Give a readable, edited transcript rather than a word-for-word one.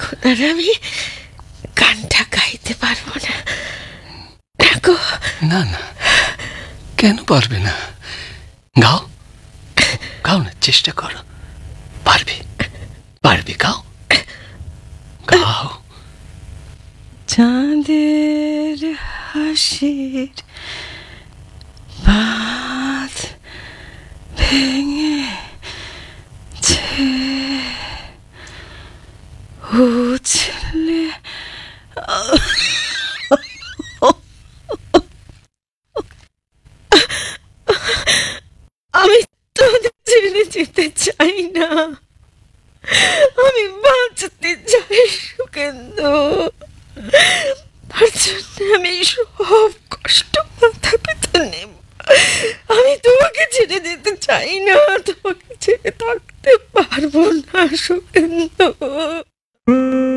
এখন আর আমি গানটা গাইতে পারবো না। দেখো, না না, কেন পারবে না? গাও, গাও না, চেষ্টা করো, পারবে পারবে, গাও গাও। চাঁদের হাসির বাঁধ ভেঙেছে, উছলে আমি তোদের ছেড়ে যেতে চাই না, আমি বাঁচতে চাই সুখেন্দু। তার জন্য আমি সব কষ্ট মাথা পেতে নেব। আমি তোমাকে ছেড়ে যেতে চাই না, তোমাকে ছেড়ে থাকতে পারবো না সুখেন্দু।